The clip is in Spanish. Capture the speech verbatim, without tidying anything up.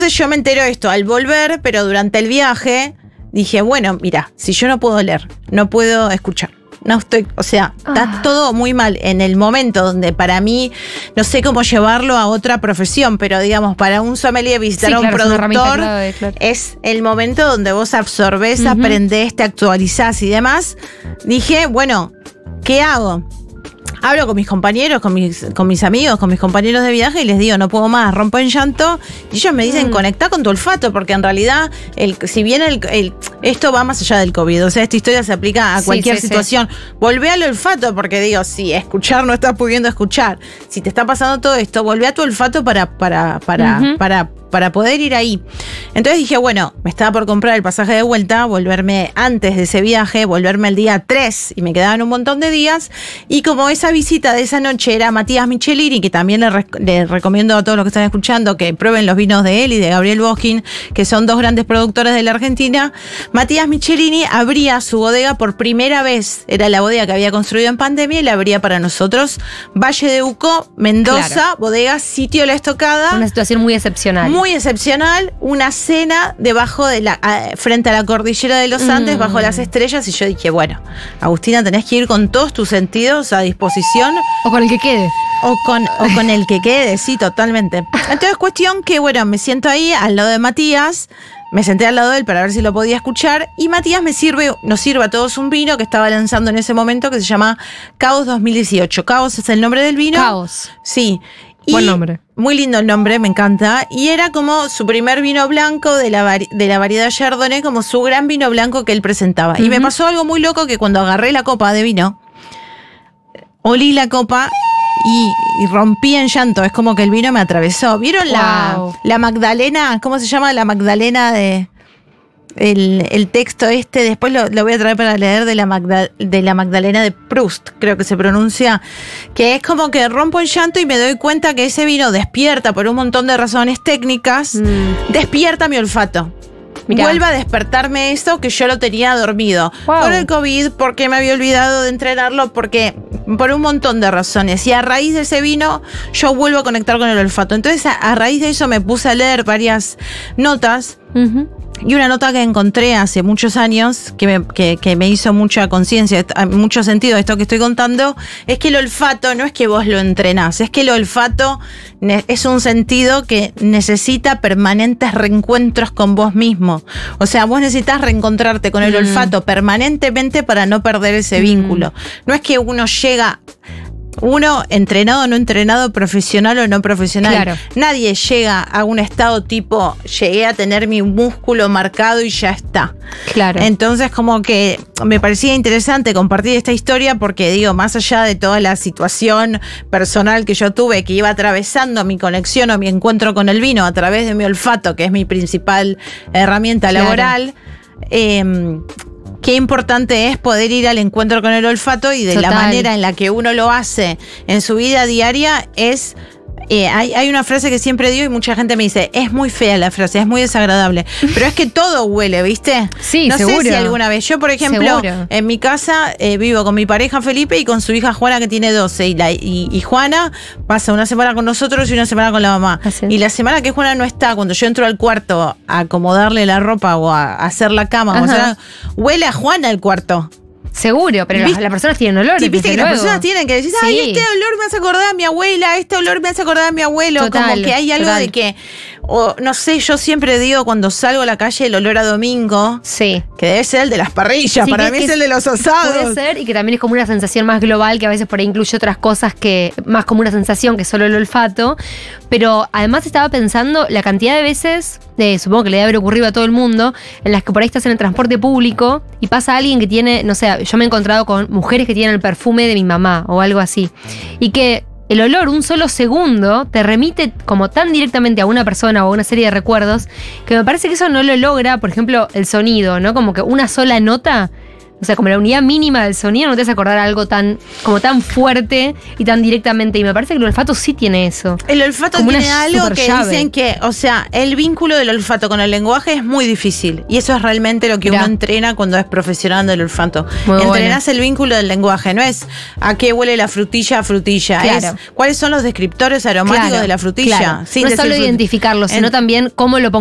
yo me entero esto al volver, pero durante el viaje dije, bueno, mira, si yo no puedo leer, no puedo escuchar. No estoy, o sea, está ah. todo muy mal en el momento donde para mí, no sé cómo llevarlo a otra profesión, pero digamos, para un sommelier visitar sí, a un claro, productor es, clave, claro. es el momento donde vos absorbés, uh-huh. aprendés, te actualizás y demás. Dije, bueno, ¿qué hago? Hablo con mis compañeros, con mis, con mis amigos, con mis compañeros de viaje y les digo, no puedo más, rompo en llanto. Y ellos me dicen, mm. conectá con tu olfato, porque en realidad, el, si bien el, el, esto va más allá del COVID, o sea, esta historia se aplica a cualquier sí, sí, situación. Sí. Volvé al olfato, porque digo, si escuchar no estás pudiendo escuchar, si te está pasando todo esto, volvé a tu olfato para, para, para, uh-huh. para, para poder ir ahí. Entonces dije, bueno, me estaba por comprar el pasaje de vuelta, volverme antes de ese viaje, volverme el día tres, y me quedaban un montón de días, y como esa visita de esa noche era Matías Michelini, que también le, rec- le recomiendo a todos los que están escuchando que prueben los vinos de él y de Gabriel Boskin, que son dos grandes productores de la Argentina. Matías Michelini abría su bodega por primera vez, era la bodega que había construido en pandemia y la abría para nosotros. Valle de Uco, Mendoza, claro. bodega Sitio La Estocada. Una situación muy excepcional. Muy excepcional, una cena debajo de la, uh, frente a la cordillera de los Andes, mm. bajo las estrellas, y yo dije, bueno, Agustina, tenés que ir con todos tus sentidos a disposición. O con el que quede. O con, o con el que quede, sí, totalmente. Entonces, cuestión que, bueno, me siento ahí al lado de Matías, me senté al lado de él para ver si lo podía escuchar, y Matías me sirve, nos sirve a todos un vino que estaba lanzando en ese momento que se llama Caos dos mil dieciocho. Caos es el nombre del vino. Caos. Sí. Y buen nombre. Muy lindo el nombre, me encanta. Y era como su primer vino blanco de la, vari- de la variedad Chardonnay, como su gran vino blanco que él presentaba. Uh-huh. Y me pasó algo muy loco, que cuando agarré la copa de vino, olí la copa y, y rompí en llanto. Es como que el vino me atravesó. ¿Vieron wow. la, la Magdalena? ¿Cómo se llama la Magdalena de... El, el texto este, después lo, lo voy a traer para leer, de la, Magda, de la Magdalena de Proust, creo que se pronuncia, que es como que rompo en llanto y me doy cuenta que ese vino despierta, por un montón de razones técnicas, mm. despierta mi olfato. Mirá. Vuelve a despertarme eso que yo lo tenía dormido. Wow. Por el COVID, porque me había olvidado de entrenarlo, porque por un montón de razones. Y a raíz de ese vino, yo vuelvo a conectar con el olfato. Entonces, a, a raíz de eso me puse a leer varias notas. Uh-huh. Y una nota que encontré hace muchos años, que me, que, que me hizo mucha conciencia, mucho sentido de esto que estoy contando, es que el olfato no es que vos lo entrenás, es que el olfato es un sentido que necesita permanentes reencuentros con vos mismo. O sea, vos necesitas reencontrarte con el mm. olfato permanentemente para no perder ese mm. vínculo. No es que uno llega... Uno, entrenado o no entrenado, profesional o no profesional. Claro. Nadie llega a un estado tipo, llegué a tener mi músculo marcado y ya está. Claro. Entonces, como que me parecía interesante compartir esta historia porque, digo, más allá de toda la situación personal que yo tuve, que iba atravesando mi conexión o mi encuentro con el vino a través de mi olfato, que es mi principal herramienta claro. laboral, eh, qué importante es poder ir al encuentro con el olfato, y de Total. La manera en la que uno lo hace en su vida diaria es... Eh, hay, hay una frase que siempre digo y mucha gente me dice, es muy fea la frase, es muy desagradable, pero es que todo huele, ¿viste? Sí, no seguro. sé si alguna vez, yo por ejemplo, seguro. En mi casa eh, vivo con mi pareja Felipe y con su hija Juana, que tiene doce, y, la, y, y Juana pasa una semana con nosotros y una semana con la mamá. Así. Y la semana que Juana no está, cuando yo entro al cuarto a acomodarle la ropa o a, a hacer la cama, o sea, huele a Juana el cuarto. Seguro, pero las, las personas tienen olores. Sí, viste que luego. Las personas tienen que decir, ay, sí. este olor me hace acordar a mi abuela, este olor me hace acordar a mi abuelo. Total, como que hay algo total. De que, o no sé, yo siempre digo cuando salgo a la calle el olor a domingo. Sí. Que debe ser el de las parrillas, sí, para mí es, es el de los asados. Puede ser, y que también es como una sensación más global, que a veces por ahí incluye otras cosas, que más como una sensación que solo el olfato. Pero además estaba pensando la cantidad de veces, eh, supongo que le debe haber ocurrido a todo el mundo, en las que por ahí estás en el transporte público y pasa alguien que tiene, no sé, yo me he encontrado con mujeres que tienen el perfume de mi mamá o algo así, y que el olor un solo segundo te remite como tan directamente a una persona o a una serie de recuerdos, que me parece que eso no lo logra, por ejemplo, el sonido, ¿no? Como que una sola nota O sea, como la unidad mínima del sonido, no te vas a acordar algo tan, como tan fuerte y tan directamente. Y me parece que el olfato sí tiene eso. El olfato como tiene una algo que superllave. dicen que, o sea, el vínculo del olfato con el lenguaje es muy difícil. Y eso es realmente lo que Mirá. uno entrena cuando es profesional del olfato. Muy Entrenás el vínculo del lenguaje. No es a qué huele la frutilla a frutilla. Claro. Es cuáles son los descriptores aromáticos Claro, de la frutilla. claro. Sin No es decir solo frut- identificarlo, sino en- también cómo lo